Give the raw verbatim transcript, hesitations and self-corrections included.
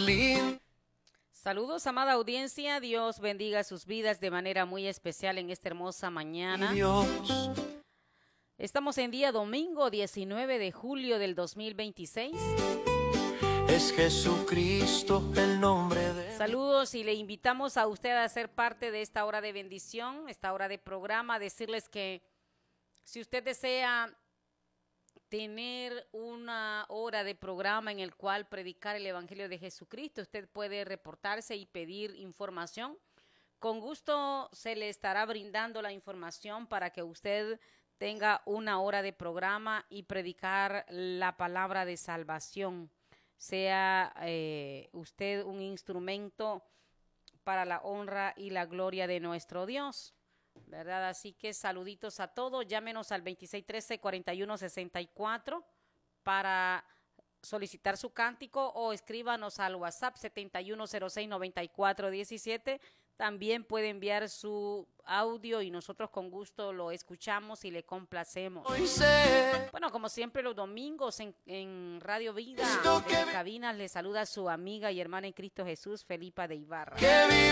lindo. Saludos, amada audiencia. Dios bendiga sus vidas de manera muy especial en esta hermosa mañana. Dios. Estamos en día domingo diecinueve de julio del dos mil veintiséis. Es Jesucristo el nombre de... Saludos y le invitamos a usted a ser parte de esta hora de bendición, esta hora de programa. Decirles que si usted desea tener una hora de programa en el cual predicar el Evangelio de Jesucristo, usted puede reportarse y pedir información. Con gusto se le estará brindando la información para que usted tenga una hora de programa y predicar la palabra de salvación. Sea eh, usted un instrumento para la honra y la gloria de nuestro Dios, ¿verdad? Así que saluditos a todos. Llámenos al veintiséis trece, cuarenta y uno sesenta y cuatro para solicitar su cántico o escríbanos al WhatsApp setenta y uno cero seis, noventa y cuatro diecisiete. También puede enviar su audio y nosotros con gusto lo escuchamos y le complacemos. Bueno, como siempre los domingos en, en Radio Vida, en cabinas, le saluda su amiga y hermana en Cristo Jesús, Felipa de Ibarra.